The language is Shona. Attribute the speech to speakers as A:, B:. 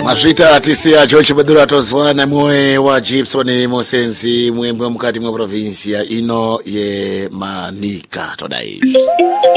A: Mazvita atisia George Badura tozwana mwe wa Gibson Mosensi mwembe mukati mwa province ino ye Manika todai.